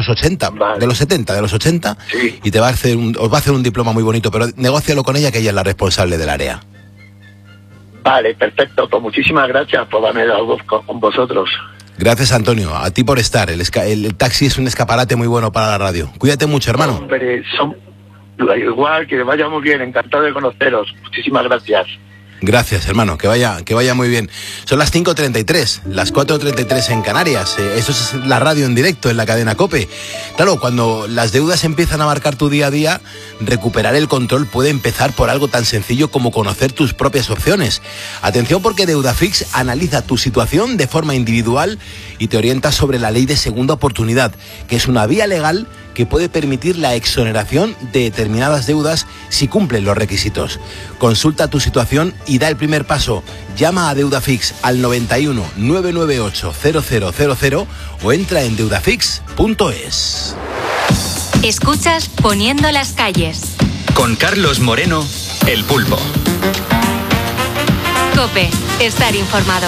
los 80, Vale. de los 80, Sí. y os va a hacer un diploma muy bonito, pero negócialo con ella, que ella es la responsable del área. Vale, perfecto. Pues muchísimas gracias por darme la voz con vosotros. Gracias, Antonio, a ti por estar. El taxi es un escaparate muy bueno para la radio. Cuídate mucho, hermano. Hombre, igual, que vaya muy bien. Encantado de conoceros. Muchísimas gracias. Gracias, hermano, que vaya muy bien. Son las 5:33, las 4:33 en Canarias. Eso es la radio en directo en la cadena COPE. Claro, cuando las deudas empiezan a marcar tu día a día, recuperar el control puede empezar por algo tan sencillo como conocer tus propias opciones. Atención, porque Deudafix analiza tu situación de forma individual y te orienta sobre la ley de segunda oportunidad, que es una vía legal que puede permitir la exoneración de determinadas deudas si cumplen los requisitos. Consulta tu situación y da el primer paso. Llama a Deudafix al 91 998 0000 o entra en deudafix.es. Escuchas Poniendo las calles. Con Carlos Moreno, El Pulpo. COPE, estar informado.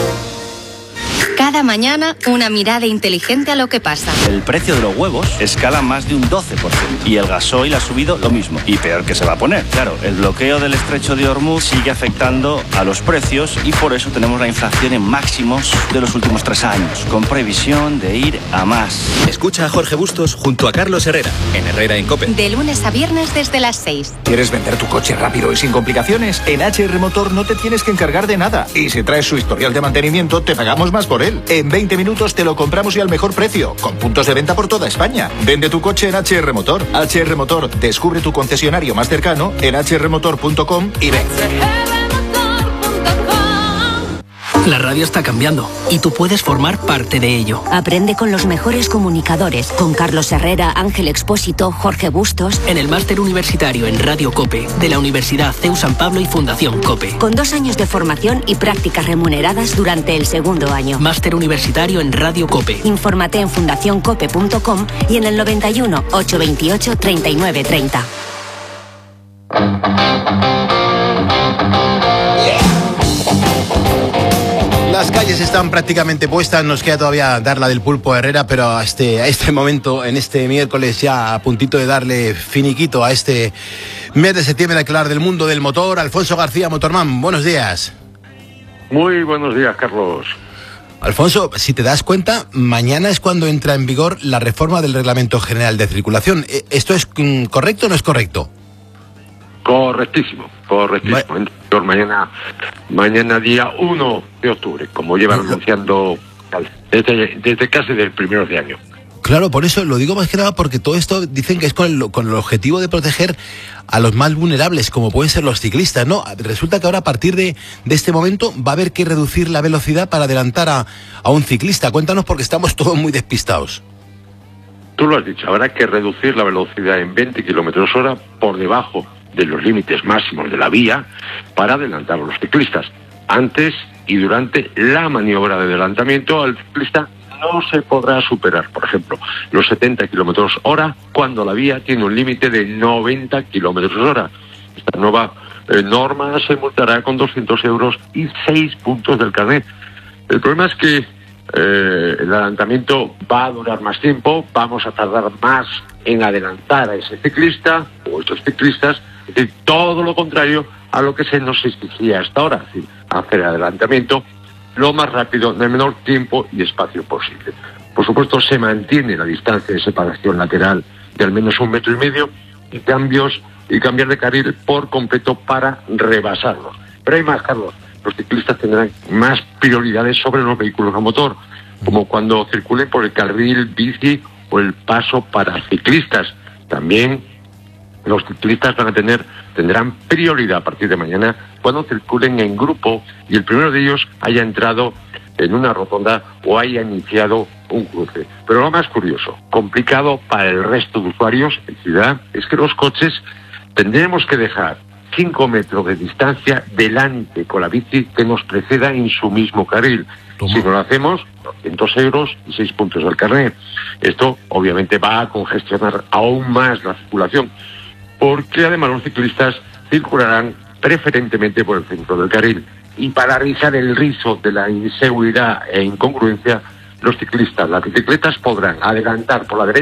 Cada mañana, una mirada inteligente a lo que pasa. El precio de los huevos escala más de un 12% y el gasoil ha subido lo mismo. Y peor que se va a poner. Claro, el bloqueo del estrecho de Hormuz sigue afectando a los precios y por eso tenemos la inflación en máximos de los últimos 3 años, con previsión de ir a más. Escucha a Jorge Bustos junto a Carlos Herrera, en Herrera en COPE. De lunes a viernes desde las 6. ¿Quieres vender tu coche rápido y sin complicaciones? En HR Motor no te tienes que encargar de nada. Y si traes su historial de mantenimiento, te pagamos más por él. En 20 minutos te lo compramos y al mejor precio, con puntos de venta por toda España. Vende tu coche en HR Motor. HR Motor, descubre tu concesionario más cercano en hrmotor.com y ven. La radio está cambiando y tú puedes formar parte de ello. Aprende con los mejores comunicadores, con Carlos Herrera, Ángel Expósito, Jorge Bustos. En el máster universitario en Radio COPE de la Universidad CEU San Pablo y Fundación COPE. Con 2 años de formación y prácticas remuneradas durante el segundo año. Máster universitario en Radio COPE. Infórmate en fundacioncope.com y en el 91 828 39 30. Las calles están prácticamente puestas, nos queda todavía dar la del Pulpo Herrera, pero a este momento, en este miércoles, ya a puntito de darle finiquito a este mes de septiembre, a hablar del mundo del motor. Alfonso García, Motorman, buenos días. Muy buenos días, Carlos. Alfonso, si te das cuenta, mañana es cuando entra en vigor la reforma del Reglamento General de Circulación. ¿Esto es correcto o no es correcto? Correctísimo. Mañana día 1 de octubre, como llevan anunciando desde casi del primero de año. Claro, por eso lo digo más que nada porque todo esto dicen que es con el objetivo de proteger a los más vulnerables, como pueden ser los ciclistas, ¿no? Resulta que ahora a partir de este momento va a haber que reducir la velocidad para adelantar a un ciclista. Cuéntanos, porque estamos todos muy despistados. Tú lo has dicho, habrá que reducir la velocidad en 20 kilómetros hora por debajo de los límites máximos de la vía para adelantar a los ciclistas. Antes y durante la maniobra de adelantamiento, al ciclista no se podrá superar, por ejemplo, los 70 kilómetros hora cuando la vía tiene un límite de 90 kilómetros hora. Esta nueva norma se multará con 200 euros y 6 puntos del carnet. El problema es que el adelantamiento va a durar más tiempo, vamos a tardar más en adelantar a ese ciclista o estos ciclistas, es decir, todo lo contrario a lo que se nos exigía hasta ahora, es decir, hacer el adelantamiento lo más rápido, en el menor tiempo y espacio posible. Por supuesto, se mantiene la distancia de separación lateral de al menos 1,5 metros y cambiar de carril por completo para rebasarlos. Pero hay más, Carlos. Los ciclistas tendrán más prioridades sobre los vehículos a motor, como cuando circulen por el carril bici o el paso para ciclistas. También los ciclistas tendrán prioridad a partir de mañana cuando circulen en grupo y el primero de ellos haya entrado en una rotonda o haya iniciado un cruce. Pero lo más curioso, complicado para el resto de usuarios en ciudad, es que los coches tendremos que dejar 5 metros de distancia delante con la bici que nos preceda en su mismo carril. Si no lo hacemos, 200 euros y 6 puntos del carnet. Esto obviamente va a congestionar aún más la circulación, porque además los ciclistas circularán preferentemente por el centro del carril. Y para rizar el rizo de la inseguridad e incongruencia, los ciclistas, las bicicletas podrán adelantar por la derecha